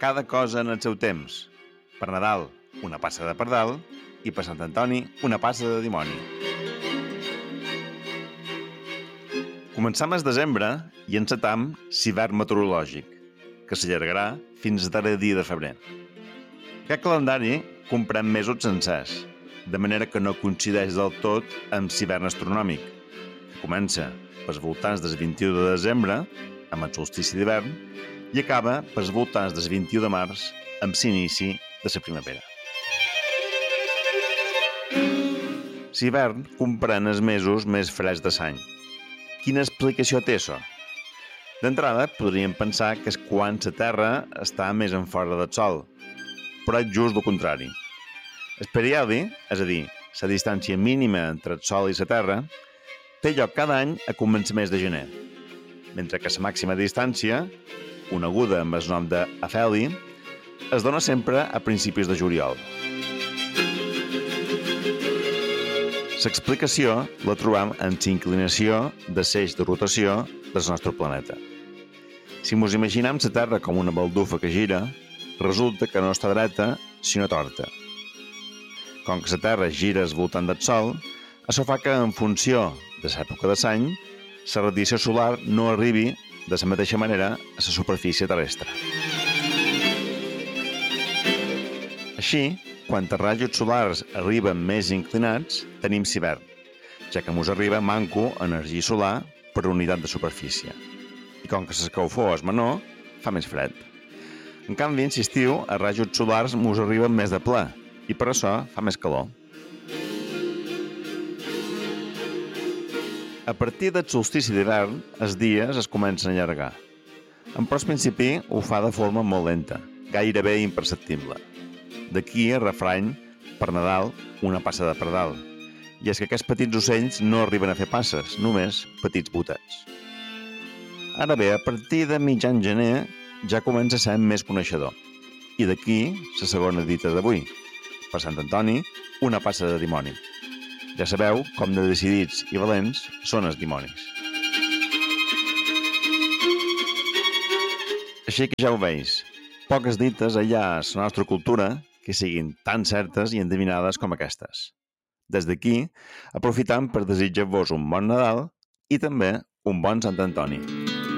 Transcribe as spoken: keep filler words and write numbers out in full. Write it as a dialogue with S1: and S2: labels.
S1: cada cosa en el seu temps. Per Nadal, una passa de pardal, i per Sant Antoni, una passa de dimoni. Començam el desembre i encetam l'hivern meteorològic, que s'allargarà fins al darrer dia de febrer. Aquest calendari comprèn mesos sencers, de manera que no coincideix del tot amb l'hivern astronòmic, que comença pels voltants del vint-i-u de desembre, amb el solstici d'hivern, i acaba pels voltants del vint-i-u de març, amb l'inici de la primavera. L'hivern comprèn els mesos més freds de l'any. Quina explicació té això? D'entrada, podríem pensar que és quan la Terra està més en fora del Sol, però és just el contrari. El periodi, és a dir, la distància mínima entre el Sol i la Terra, té lloc cada any a començaments de gener, mentre que la màxima distància, coneguda amb el nom d'afeli, es dona sempre a principis de juliol. L'explicació la trobam en la inclinació de l'eix de rotació del nostre planeta. Si ens imaginem la Terra com una baldufa que gira, resulta que no està dreta, sinó torta. Com que la Terra gira al voltant del Sol, això fa que, en funció de l'època de l'any, la radiació solar no arribi de la mateixa manera a la superfície terrestre. Així, quan els rajos solars arriben més inclinats, tenim l'hivern, ja que ens arriba manco energia solar per unitat de superfície. I com que l'escalfor és menor, fa més fred. En canvi, en l'estiu, els rajos solars ens arriben més de ple, i per això fa més calor. A partir del solstici d'hivern, els dies es comencen a allargar. En pròs principi ho fa de forma molt lenta, gairebé imperceptible. D'aquí el refrany, per Nadal, una passa de pardal. I és que aquests petits ocells no arriben a fer passes, només petits botets. Ara bé, a partir de mitjan gener ja comença a ser més coneixedor. I d'aquí la segona dita d'avui. Per Sant Antoni, una passa de dimoni. Ja sabeu com de decidits i valents són els dimonis. Així que ja ho veus, poques dites allà a la nostra cultura que siguin tan certes i endevinades com aquestes. Des d'aquí, aprofitam per desitjar-vos un bon Nadal i també un bon Sant Antoni.